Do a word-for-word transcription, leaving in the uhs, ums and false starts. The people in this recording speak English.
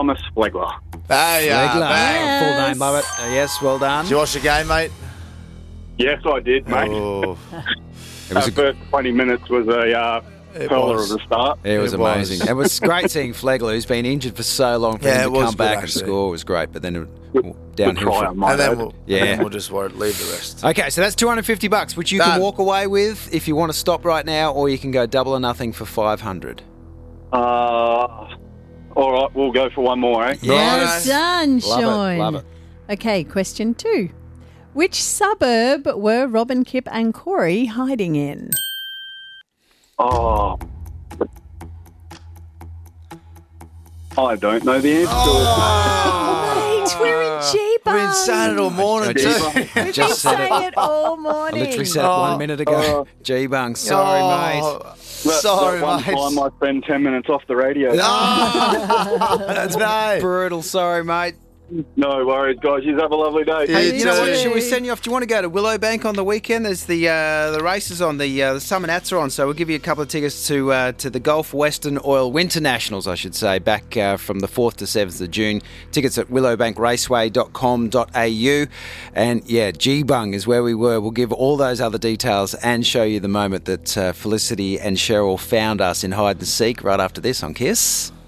Thomas Flegler. There you are, Flegler. bang. Full name, love it. Uh, yes, well done. Did you watch the game, mate? Yes, I did, mate. Oh, It was, That a, first twenty minutes was a uh, It pearler was. of the start. it was It was. amazing. It was great seeing Flegler, who's been injured for so long, for Yeah, him it to was come good, back and actually. score was great. But then it, Good downhill. try, I from- might and then add. we'll, Yeah. and then we'll just won't leave the rest. Okay, so that's two hundred fifty bucks, which you can Done. walk away with if you want to stop right now, or you can go double or nothing for five hundred. Uh, all right, we'll go for one more, eh? Well Right. done, Love it, Sean. love it. Okay, question two. Which suburb were Robin, Kip and Corey hiding in? Oh. I don't know the answer. Mate, we're in G-Bung. We're in Saturday all morning, I too. just- We've been just said it. saying it all I morning. literally said it Oh. one minute ago. G-Bung, sorry, mate. Oh, That- Sorry, that one mate. time I spend ten minutes off the radio. Oh, that's right. Brutal, sorry, mate. No worries, guys. You have a lovely day. Yeah. Hey, you know what? too. Should we send you off? Do you want to go to Willowbank on the weekend? There's the uh, the races on, the uh, the Summer Nats are on, so we'll give you a couple of tickets to uh, to the Gulf Western Oil Winter Nationals, I should say, back uh, from the fourth to seventh of June. Tickets at willowbank raceway dot com dot a u. And yeah, G-Bung is where we were. We'll give all those other details and show you the moment that uh, Felicity and Cheryl found us in hide and seek right after this on Kiss.